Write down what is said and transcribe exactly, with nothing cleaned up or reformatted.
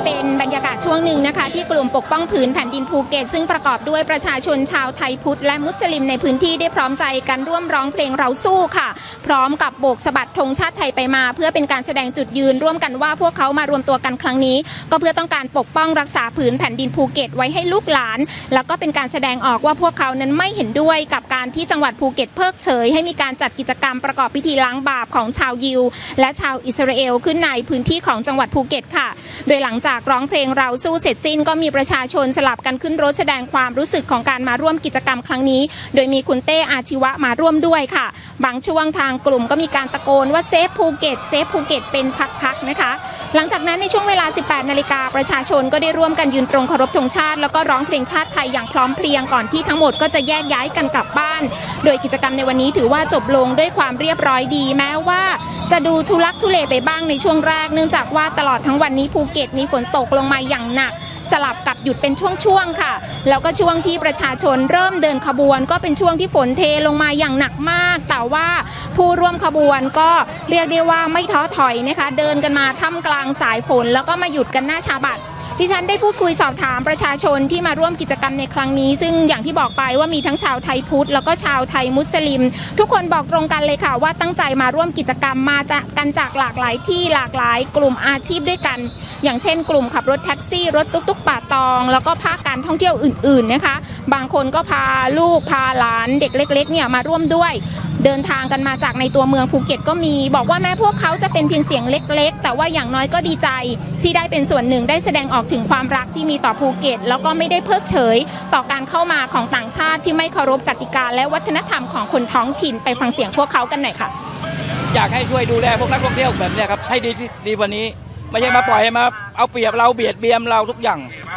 เป็นบรรยากาศช่วงหนึ่งนะคะที่กลุ่มปกป้องผืนแผ่นดินภูเก็ตซึ่งประกอบด้วยประชาชนชาวไทยพุทธและมุสลิมในพื้นที่ได้พร้อมใจกันร่วมร้องเพลงเราสู้ค่ะพร้อมกับโบกสะบัดธงชาติไทยไปมาเพื่อเป็นการแสดงจุดยืนร่วมกันว่าพวกเขามารวมตัวกันครั้งนี้ก็เพื่อต้องการปกป้องรักษาผืนแผ่นดินภูเก็ตไว้ให้ลูกหลานแล้วก็เป็นการแสดงออกว่าพวกเขานั้นไม่เห็นด้วยกับการที่จังหวัดภูเก็ตเพิกเฉยให้มีการจัดกิจกรรมประกอบพิธีล้างบาปของชาวยิวและชาวอิสราเอลขึ้นในพื้นที่ของจังหวัดภูเก็ตค่ะโดยหลังจากร้องเพลงเราสู้เสร็จสิ้นก็มีประชาชนสลับกันขึ้นรถแสดงความรู้สึกของการมาร่วมกิจกรรมครั้งนี้โดยมีคุณเต้อาชีวะมาร่วมด้วยค่ะบางช่วงทางกลุ่มก็มีการตะโกนว่าเซฟภูเก็ตเซฟภูเก็ตเป็นพักๆนะคะหลังจากนั้นในช่วงเวลา สิบแปดนาฬิกาประชาชนก็ได้ร่วมกันยืนตรงเคารพธงชาติแล้วก็ร้องเพลงชาติไทยอย่างพร้อมเพรียงก่อนที่ทั้งหมดก็จะแยกย้ายกันกลับบ้านโดยกิจกรรมในวันนี้ถือว่าจบลงด้วยความเรียบร้อยดีแม้ว่าจะดูทุลักทุเลไปบ้างในช่วงแรกเนื่องจากว่าตลอดทั้งวันนี้ภูเก็ตมีฝนตกลงมาอย่างหนักสลับกับหยุดเป็นช่วงๆค่ะแล้วก็ช่วงที่ประชาชนเริ่มเดินขบวนก็เป็นช่วงที่ฝนเทลงมาอย่างหนักมากแต่ว่าผู้ร่วมขบวนก็เรียกได้ว่าไม่ท้อถอยนะคะเดินกันมาท่ามกลางสายฝนแล้วก็มาหยุดกันหน้าชาบัตรดิฉันได้พูดคุยสอบถามประชาชนที่มาร่วมกิจกรรมในครั้งนี้ซึ่งอย่างที่บอกไปว่ามีทั้งชาวไทยพุทธแล้วก็ชาวไทยมุสลิมทุกคนบอกตรงกันเลยค่ะว่าตั้งใจมาร่วมกิจกรรมมาจากกันจากหลากหลายที่หลากหลายกลุ่มอาชีพด้วยกันอย่างเช่นกลุ่มขับรถแท็กซี่รถตุ๊กๆป่าตองแล้วก็ภาคการท่องเที่ยวอื่นๆนะคะบางคนก็พาลูกพาหลานเด็กเล็กๆเนี่ยมาร่วมด้วยเดินทางกันมาจากในตัวเมืองภูเก็ตก็มีบอกว่าแม้พวกเขาจะเป็นเพียงเสียงเล็กๆแต่ว่าอย่างน้อยก็ดีใจที่ได้เป็นส่วนหนึ่งได้แสดงออกถึงความรักที่มีต่อภูเก็ตแล้วก็ไม่ได้เพิกเฉยต่อการเข้ามาของต่างชาติที่ไม่เคารพกติกาและวัฒนธรรมของคนท้องถิ่นไปฟังเสียงพวกเขากันหน่อยค่ะอยากให้ช่วยดูแลพวกนักท่องเที่ยวแบบนี้ครับให้ดีที่ดีกว่านี้ไม่ใช่มาปล่อยให้มาเอาเปรียบเราเบียดเบียนเราทุกอย่าง